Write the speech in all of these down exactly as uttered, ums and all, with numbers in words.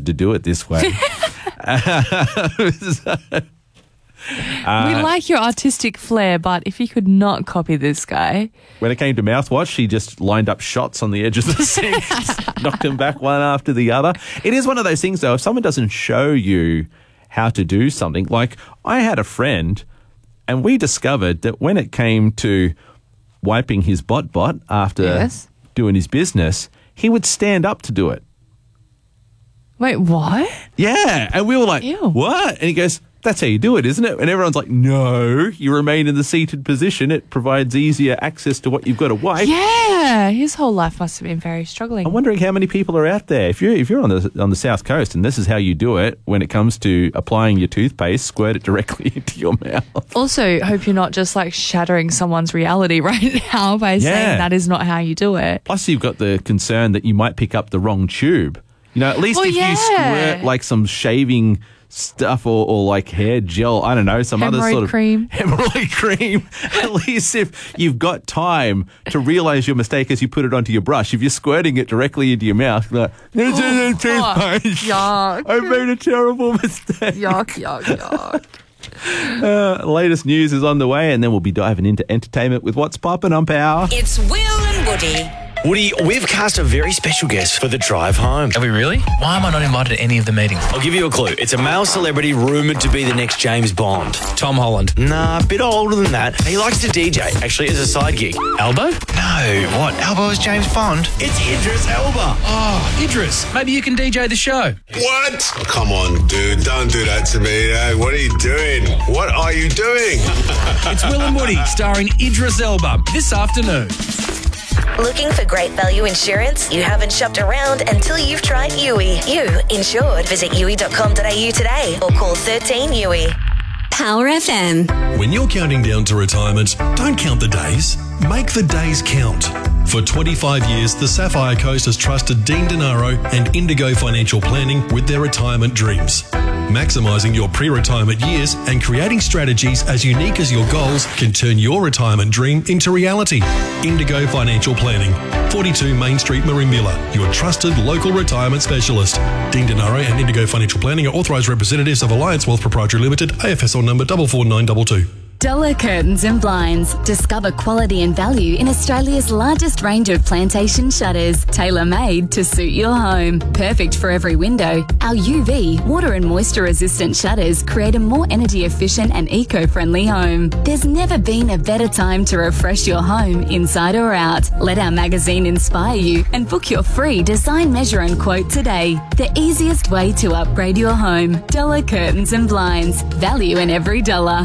had to do it this way. so, Uh, we like your artistic flair, but if you could not copy this guy. When it came to mouthwash, she just lined up shots on the edge of the sink, knocked them back one after the other. It is one of those things, though, if someone doesn't show you how to do something, like I had a friend and we discovered that when it came to wiping his bot-bot after yes. doing his business, he would stand up to do it. Wait, what? Yeah, and we were like, Ew. what? And he goes, that's how you do it, isn't it? And everyone's like, no, you remain in the seated position. It provides easier access to what you've got to wipe. Yeah, his whole life must have been very struggling. I'm wondering how many people are out there. If you're if you're on the on the south coast and this is how you do it when it comes to applying your toothpaste, squirt it directly into your mouth. Also, hope you're not just like shattering someone's reality right now by yeah. saying that is not how you do it. Plus, you've got the concern that you might pick up the wrong tube. You know, at least well, if yeah. you squirt like some shaving stuff or, or like hair gel, I don't know, some hemorrhoid other sort of cream. hemorrhoid cream. At least if you've got time to realise your mistake as you put it onto your brush, if you're squirting it directly into your mouth, you're like, this oh, isn't toothpaste. Yuck. I made a terrible mistake. Yuck, yuck, yuck. Uh, latest news is on the way, and then we'll be diving into entertainment with What's Poppin' on Power. It's Will and Woody. Woody, we've cast a very special guest for the drive home. Are we really? Why am I not invited to any of the meetings? I'll give you a clue. It's a male celebrity rumoured to be the next James Bond. Tom Holland. Nah, a bit older than that. He likes to D J, actually, as a side gig. Albo? No, what? Albo is James Bond? It's Idris Elba. Oh, Idris. Maybe you can D J the show. What? Oh, come on, dude. Don't do that to me. Hey, what are you doing? What are you doing? It's Will and Woody, starring Idris Elba, this afternoon. Looking for great value insurance? You haven't shopped around until you've tried U I. You insured. Visit U I dot com dot a u today or call thirteen U I. Power F M. When you're counting down to retirement, don't count the days. Make the days count. For twenty-five years, the Sapphire Coast has trusted Dean Denaro and Indigo Financial Planning with their retirement dreams. Maximising your pre-retirement years and creating strategies as unique as your goals can turn your retirement dream into reality. Indigo Financial Planning, forty-two Main Street, Merimbula, your trusted local retirement specialist. Dean Denaro and Indigo Financial Planning are authorised representatives of Alliance Wealth Proprietary Limited, A F S L number four four nine two two. Dollar Curtains and Blinds. Discover quality and value in Australia's largest range of plantation shutters, tailor-made to suit your home. Perfect for every window. Our U V, water and moisture resistant shutters create a more energy efficient and eco-friendly home. There's never been a better time to refresh your home, inside or out. Let our magazine inspire you and book your free design, measure and quote today. The easiest way to upgrade your home. Dollar Curtains and Blinds. Value in every dollar.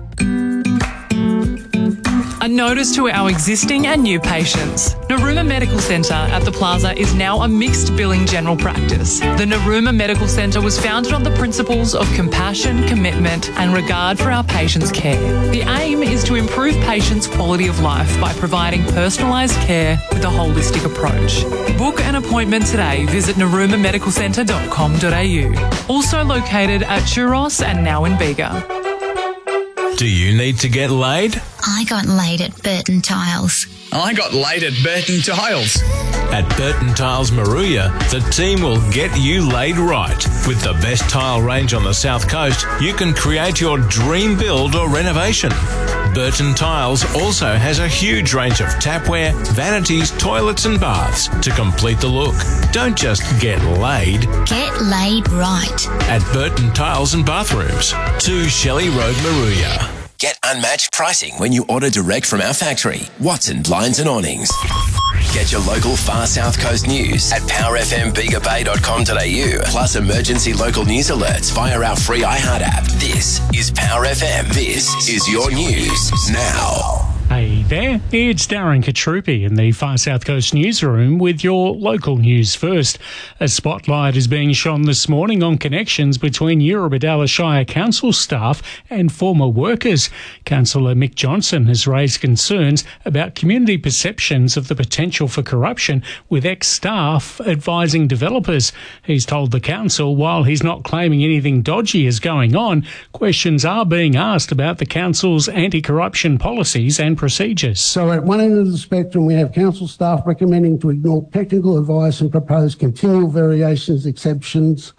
A notice to our existing and new patients. Narooma Medical Centre at the Plaza is now a mixed billing general practice. The Narooma Medical Centre was founded on the principles of compassion, commitment and regard for our patients' care. The aim is to improve patients' quality of life by providing personalised care with a holistic approach. Book an appointment today. Visit narooma medical centre dot com dot a u. Also located at Churros and now in Bega. Do you need to get laid? I got laid at Burton Tiles. I got laid at Burton Tiles. At Burton Tiles Maruya, the team will get you laid right. With the best tile range on the South Coast, you can create your dream build or renovation. Burton Tiles also has a huge range of tapware, vanities, toilets and baths to complete the look. Don't just get laid. Get laid right. At Burton Tiles and Bathrooms, two Shelley Road, Maruya. Get unmatched pricing when you order direct from our factory, Watson Blinds and Awnings. Get your local far South Coast news at power f m bega bay dot com dot a u, plus emergency local news alerts via our free iHeart app. This is Power F M. This is your news now. Hey there, it's Darren Katrupi in the Far South Coast newsroom with your local news first. A spotlight is being shone this morning on connections between Eurobodalla Shire Council staff and former workers. Councillor Mick Johnson has raised concerns about community perceptions of the potential for corruption, with ex-staff advising developers. He's told the council while he's not claiming anything dodgy is going on, questions are being asked about the council's anti-corruption policies and procedures. So at one end of the spectrum, we have council staff recommending to ignore technical advice and propose continual variations, exceptions